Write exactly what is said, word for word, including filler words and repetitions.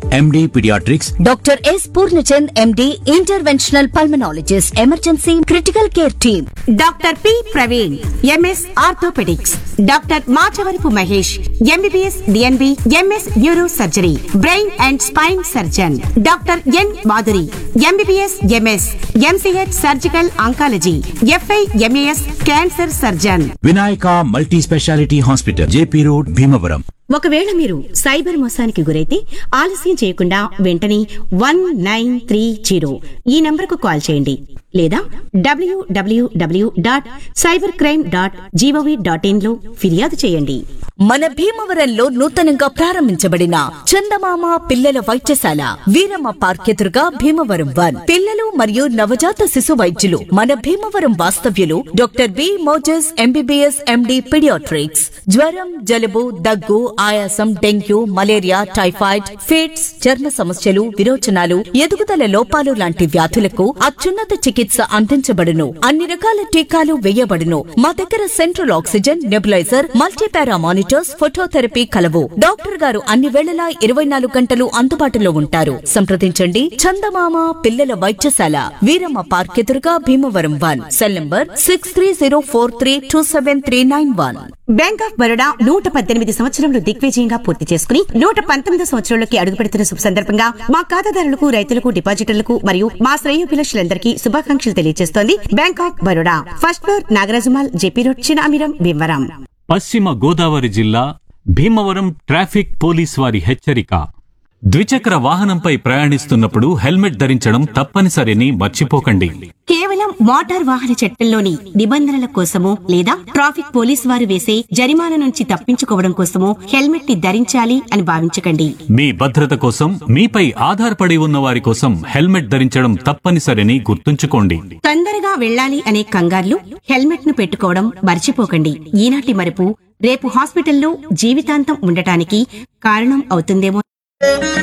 MD paediatrics, doctor yes Purnachand MD interventional pulmonologist, emergency critical care team, doctor P Praveen MS orthopaedics, doctor Machavarapu Mahesh MBBS DNB MS neuro surgery, brain and spine surgeon, doctor N Madhuri MBBS MS MCh surgical oncology, f i MAS cancer surgeon. Vinayaka multi speciality hospital, JP road, Bhimavaram. ఒకవేళ మీరు cyber మోసానికి గురైతే ఆలస్యం చేయకుండా వెంటనే one nine three zero ఈ నంబరుకు call చేయండి లేదా డబ్ల్యూడబ్ల్యూడబ్ల్యూ dot cyber crime dot GOV dot in లో ఫిర్యాదు చేయండి. మన భీమవరంలో నూతనంగా ప్రారంభించబడిన చందమామ పిల్లల వైద్యశాల, వీరమ్మ పార్క్ ఎదురుగా, భీమవరం వన్. పిల్లలు మరియు నవజాత శిశు వైద్యులు మన భీమవరం వాస్తవ్యులు doctor B Moses MBBS MD paediatrics. జ్వరం, జలుబు, దగ్గు, ఆయాసం, డెంగ్యూ, మలేరియా, టైఫాయిడ్, ఫిట్స్, చర్మ సమస్యలు, విరోచనాలు, ఎదుగుదల లోపాలు లాంటి వ్యాధులకు అత్యున్నత చికిత్స అందించబడును. అన్ని రకాల టీకాలు వేయబడును. మా దగ్గర central oxygen, nebuliser, multipara monitors, phototherapy కలవు. డాక్టర్ గారు అన్ని వేళలా ఇరవై నాలుగు గంటలు అందుబాటులో ఉంటారు. సంప్రదించండి. చందమామ పిల్లల వైద్యశాల, వీరమ్మ పార్క్ ఎదురుగా, Bhimavaram one. Cell number six three zero four three two seven three nine one. Bank of Baroda నూట పద్దెనిమిది సంవత్సరంలో దిగ్విజయంగా పూర్తి చేసుకుని నూట పంతొమ్మిది సంవత్సరంలోకి అడుగు పెడుతున్న శుభ సందర్భంగా మా ఖాతాదారులకు, రైతులకు, డిపాజిటర్లకు మరియు మా శ్రేయోభిలాషులందరికీ శుభాకాంక్షలు తెలియజేస్తోంది bank of Baroda. First floor, నాగరాజుమాల్, JP road, Chinamiram, Bhimavaram. పశ్చిమ గోదావరి జిల్లా భీమవరం ట్రాఫిక్ పోలీస్ వారి హెచ్చరిక. ద్విచక్ర వాహనంపై ప్రయాణిస్తున్నప్పుడు హెల్మెట్ ధరించడం తప్పనిసరిని మర్చిపోకండి. కేవలం మోటార్ వాహన చట్టంలోని నిబంధనల కోసమో లేదా ట్రాఫిక్ పోలీస్ వారు వేసే జరిమానా నుంచి తప్పించుకోవడం కోసమో హెల్మెట్ ని ధరించాలి అని భావించకండి. మీ భద్రత కోసం, మీపై ఆధారపడి ఉన్న వారి కోసం హెల్మెట్ ధరించడం తప్పనిసరిని గుర్తుంచుకోండి. తొందరగా వెళ్లాలి అనే కంగారులు హెల్మెట్ ను పెట్టుకోవడం మర్చిపోకండి. ఈనాటి మరుపు రేపు హాస్పిటల్లో జీవితాంతం ఉండటానికి కారణం అవుతుందేమో.